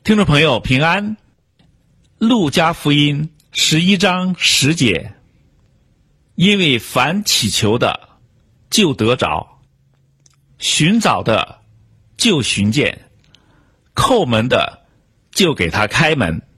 听众朋友平安，路加福音11章10节，因为凡祈求的就得着，寻找的就寻见，叩门的就给他开门。